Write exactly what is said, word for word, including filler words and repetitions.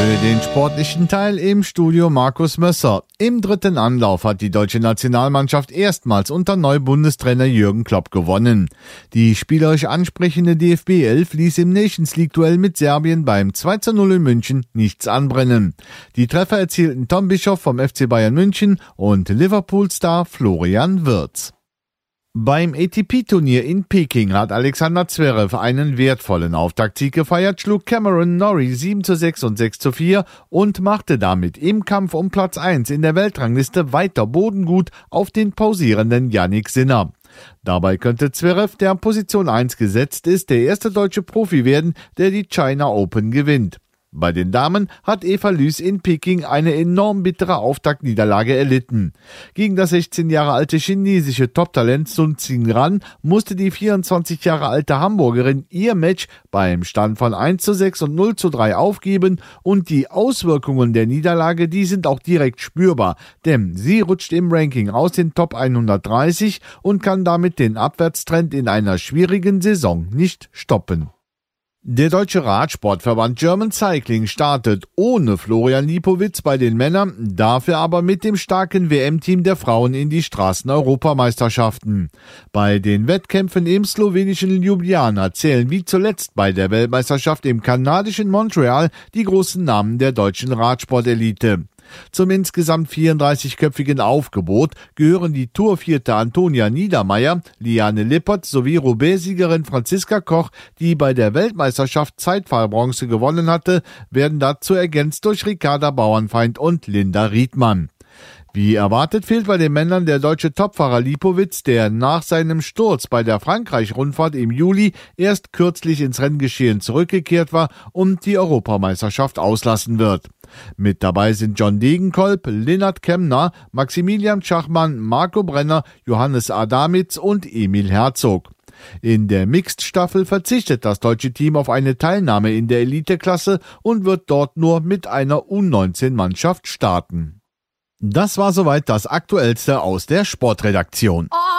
Für den sportlichen Teil im Studio Markus Mösser. Im dritten Anlauf hat die deutsche Nationalmannschaft erstmals unter Neubundestrainer Jürgen Klopp gewonnen. Die spielerisch ansprechende D F B elf ließ im Nations League-Duell mit Serbien beim zwei zu null in München nichts anbrennen. Die Treffer erzielten Tom Bischoff vom F C Bayern München und Liverpool-Star Florian Wirtz. Beim A T P-Turnier in Peking hat Alexander Zverev einen wertvollen Auftaktsieg gefeiert, schlug Cameron Norrie sieben zu sechs und sechs zu vier und machte damit im Kampf um Platz eins in der Weltrangliste weiter Boden gut auf den pausierenden Jannik Sinner. Dabei könnte Zverev, der an Position eins gesetzt ist, der erste deutsche Profi werden, der die China Open gewinnt. Bei den Damen hat Eva Lüß in Peking eine enorm bittere Auftaktniederlage erlitten. Gegen das sechzehn Jahre alte chinesische Top-Talent Sun Xingran musste die vierundzwanzig Jahre alte Hamburgerin ihr Match beim Stand von eins zu sechs und null zu drei aufgeben und die Auswirkungen der Niederlage, die sind auch direkt spürbar, denn sie rutscht im Ranking aus den Top hundertdreißig und kann damit den Abwärtstrend in einer schwierigen Saison nicht stoppen. Der deutsche Radsportverband German Cycling startet ohne Florian Lipowitz bei den Männern, dafür aber mit dem starken W M-Team der Frauen in die Straßen-Europameisterschaften. Bei den Wettkämpfen im slowenischen Ljubljana zählen wie zuletzt bei der Weltmeisterschaft im kanadischen Montreal die großen Namen der deutschen Radsportelite. Zum insgesamt vierunddreißigköpfigen Aufgebot gehören die Tourvierte Antonia Niedermeyer, Liane Lippert sowie Roubaix-Siegerin Franziska Koch, die bei der Weltmeisterschaft Zeitfahrbronze gewonnen hatte, werden dazu ergänzt durch Ricarda Bauernfeind und Linda Riedmann. Wie erwartet fehlt bei den Männern der deutsche Topfahrer Lipowitz, der nach seinem Sturz bei der Frankreich-Rundfahrt im Juli erst kürzlich ins Renngeschehen zurückgekehrt war und die Europameisterschaft auslassen wird. Mit dabei sind John Degenkolb, Lennart Kemner, Maximilian Schachmann, Marco Brenner, Johannes Adamitz und Emil Herzog. In der Mixed-Staffel verzichtet das deutsche Team auf eine Teilnahme in der Eliteklasse und wird dort nur mit einer U neunzehn Mannschaft starten. Das war soweit das Aktuellste aus der Sportredaktion. Oh.